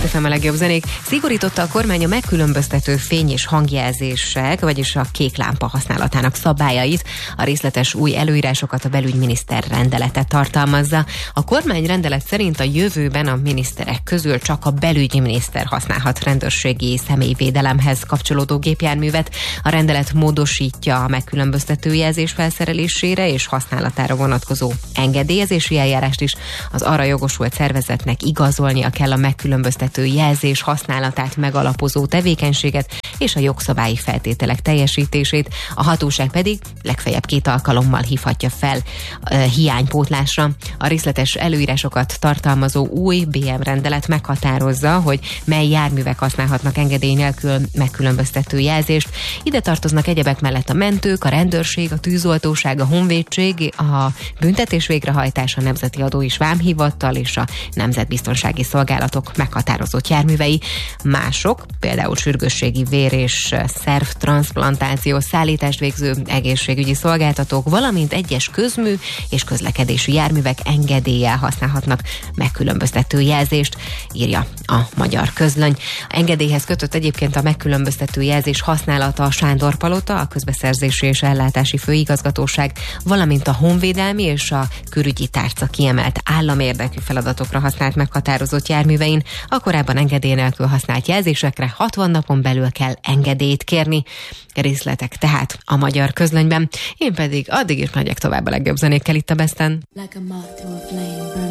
Itt FM a legjobb zenék. Szigorította a kormány a megkülönböztető fény- és hangjelzések, vagyis a kék lámpa használatának szabályait. A részletes új előírásokat a belügyminiszter rendelete tartalmazza. A kormányrendelet szerint a jövőben a miniszterek közül csak a belügyminiszter használhat rendőrségi személyvédelemhez kapcsolódó gépjárművet. A rendelet módosítja a megkülönböztető jelzés felszerelésére és használatára vonatkozó engedélyezési eljárást is. Az arra jogosult szervezetnek igazolnia kell a megkülönböztető jelzés használatát megalapozó tevékenységet és a jogszabályi feltételek teljesítését, a hatóság pedig legfeljebb 2 alkalommal hívhatja fel hiánypótlásra. A részletes előírásokat tartalmazó új BM rendelet meghatározza, hogy mely járművek használhatnak engedély nélkül megkülönböztető jelzést. Ide tartoznak egyebek mellett a mentők, a rendőrség, a tűzoltóság, a honvédség, a büntetés végrehajtása, a Nemzeti Adó és Vámhivatal és a Nemzetbiztonsági Szolgálatok meghatározott járművei. Mások, például sürgősségi vér- és szervtranszplantáció, szállítást végző egészségügyi szolgáltatók, valamint egyes közmű és közlekedési járművek engedéllyel használhatnak megkülönböztető jelzést, írja a Magyar Közlöny. A engedélyhez kötött egyébként a megkülönböztető jelzés használata a Sándor-palota, a Közbeszerzési és Ellátási Főigazgatóság, valamint a honvédelmi és a külügyi tárca kiemelt államérdekű feladatokra használt meghatározott járművein. A korábban engedély nélkül használt jelzésekre 60 napon belül kell engedélyt kérni. Részletek tehát a Magyar Közlönyben. Én pedig addig is megyek tovább a legjobb zenékkel itt a Besten. Like a moth to a flame.